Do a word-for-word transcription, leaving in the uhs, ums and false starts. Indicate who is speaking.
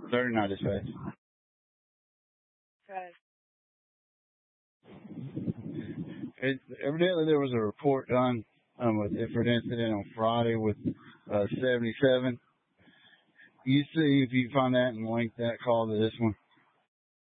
Speaker 1: thirty-nine dispatch.
Speaker 2: Okay.
Speaker 1: It, evidently there was a report done um, with a different incident on Friday with uh, seventy-seven. You see if you find that and link that call to this one.